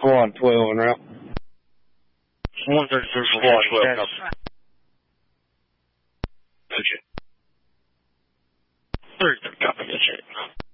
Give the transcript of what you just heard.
Go on, 12 and out. 133 squad, 12. Okay. 33, copy, yes, sir.